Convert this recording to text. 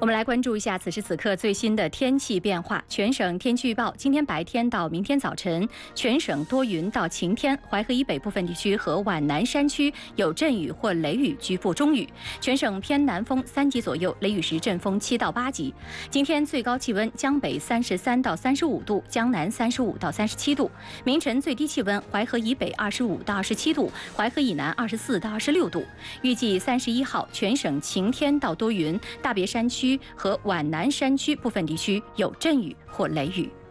我们来关注一下此时此刻最新的天气变化。全省天气预报：今天白天到明天早晨，全省多云到晴天，淮河以北部分地区和皖南山区有阵雨或雷雨，局部中雨。全省偏南风3级左右，雷雨时阵风7到8级。今天最高气温江北33到35度，江南35到37度。明晨最低气温淮河以北25到27度，淮河以南24到26度。预计31号全省晴天到多云，大别山区和皖南山区部分地区有阵雨或雷雨。